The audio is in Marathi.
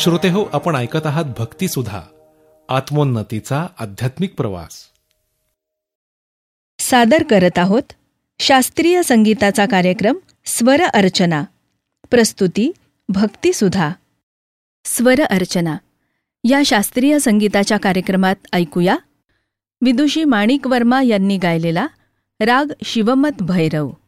श्रोतेहो, आपण ऐकत आहात भक्तिसुधा, आत्मोन्नतीचा आध्यात्मिक प्रवास. सादर करत आहोत शास्त्रीय संगीताचा कार्यक्रम स्वर अर्चना. प्रस्तुती भक्तिसुधा. स्वर अर्चना या शास्त्रीय संगीताच्या कार्यक्रमात ऐकूया विदुषी माणिक वर्मा यांनी गायलेला राग शिवमत भैरव.